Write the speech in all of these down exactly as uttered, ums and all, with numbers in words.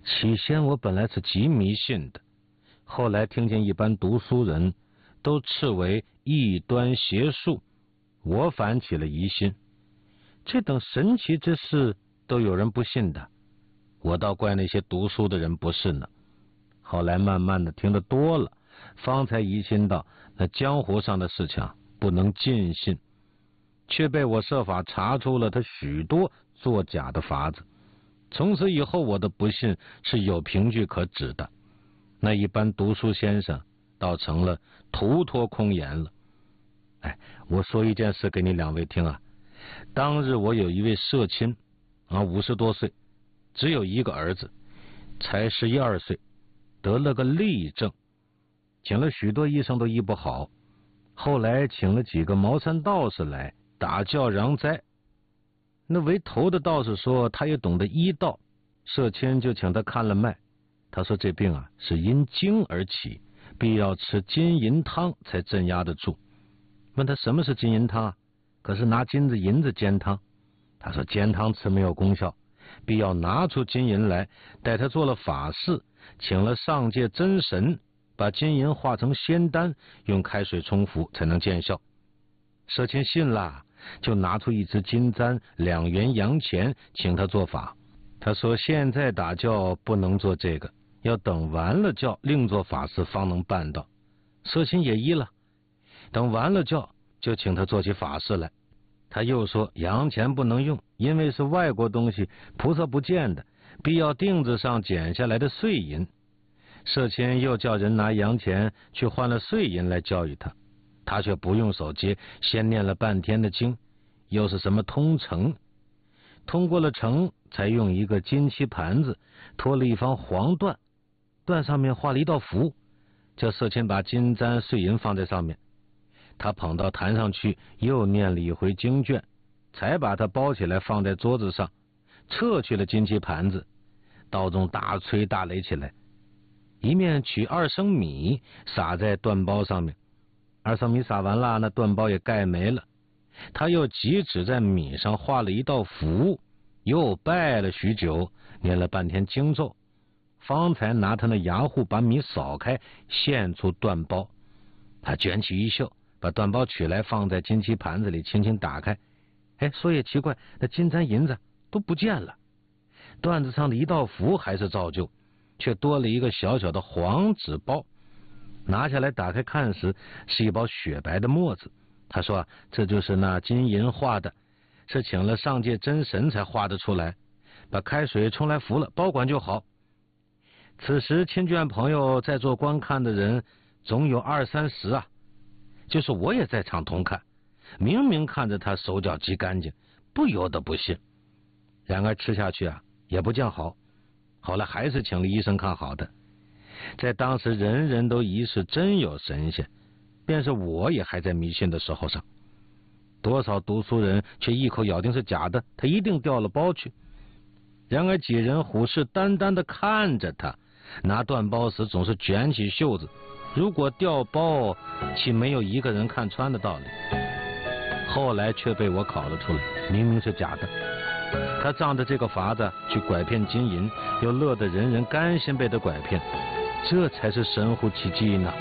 起先我本来是极迷信的，后来听见一般读书人都斥为异端邪术，我反起了疑心。这等神奇之事都有人不信的，我倒怪那些读书的人不是呢。后来慢慢的听得多了，方才疑心到那江湖上的事情不能尽信，却被我设法查出了他许多作假的法子。从此以后，我的不信是有凭据可指的。那一般读书先生倒成了徒托空言了。哎，我说一件事给你两位听啊。当日我有一位社亲啊，五十多岁，只有一个儿子，才十一二岁，得了个痢症，请了许多医生都医不好，后来请了几个茅山道士来打教攘灾。那为头的道士说他也懂得医道，社亲就请他看了脉，他说这病啊是因惊而起，必要吃金银汤才镇压得住。问他什么是金银汤啊？可是拿金子银子煎汤。他说煎汤吃没有功效，必要拿出金银来，待他做了法事，请了上界真神，把金银化成仙丹，用开水冲服才能见效。社亲信了，就拿出一支金簪两元洋钱请他做法。他说现在打教不能做这个，要等完了教另做法事方能办到。社亲也依了，等完了教就请他做起法事来。他又说洋钱不能用，因为是外国东西，菩萨不见的，必要锭子上剪下来的碎银。社亲又叫人拿洋钱去换了碎银来教育他，他却不用手接，先念了半天的经，又是什么通城，通过了城，才用一个金漆盘子托了一方黄缎，缎上面画了一道符，叫社亲把金簪碎银放在上面。他捧到坛上去，又念了一回经卷，才把它包起来放在桌子上，撤去了金漆盘子，刀中大吹大擂起来，一面取二升米撒在缎包上面，二升米撒完了，那缎包也盖没了。他又急指在米上画了一道符，又拜了许久，念了半天经咒，方才拿他那牙户把米扫开，现出缎包。他卷起衣袖，把缎包取来，放在金漆盘子里，轻轻打开。哎，说也奇怪，那金簪银子都不见了，缎子上的一道符还是照旧，却多了一个小小的黄纸包。拿下来打开看时，是一包雪白的墨子。他说、啊、这就是那金银画的，是请了上界真神才画得出来，把开水冲来服了，保管就好。此时亲眷朋友在座观看的人总有二三十啊，就是我也在场同看，明明看着他手脚极干净，不由得不信。然而吃下去啊也不见好，后来还是请了医生看好的。在当时人人都疑是真有神仙，便是我也还在迷信的时候上。多少读书人却一口咬定是假的，他一定掉了包去。然而几人虎视眈眈地看着他，拿缎包时总是卷起袖子，如果掉包，岂没有一个人看穿的道理？后来却被我考了出来，明明是假的。他仗着这个法子去拐骗金银，又乐得人人甘心被他拐骗，这才是神乎其技呢。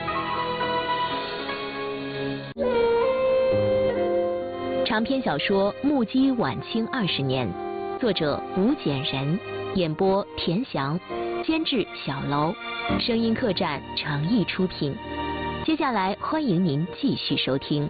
长篇小说《目击晚清二十年》，作者吴简人，演播田翔，监制小楼，声音客栈诚意出品。接下来欢迎您继续收听。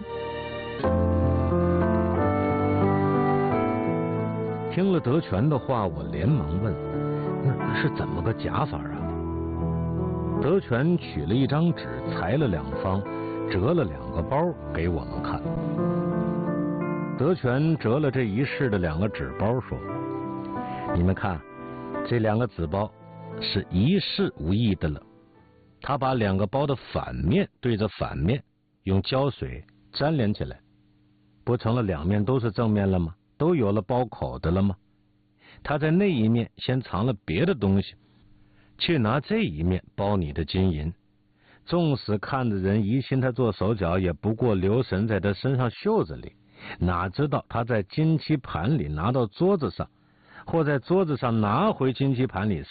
听了德全的话，我连忙问：“那是怎么个假法啊？”德全取了一张纸，裁了两方，折了两个包给我们看。德全折了这一式的两个纸包，说：“你们看，这两个纸包是一式无异的了。他把两个包的反面对着反面，用胶水粘连起来，不成了两面都是正面了吗？都有了包口的了吗？他在那一面先藏了别的东西，去拿这一面包你的金银。纵使看的人疑心他做手脚，也不过留神在他身上袖子里，哪知道他在金漆盘里拿到桌子上，或在桌子上拿回金漆盘里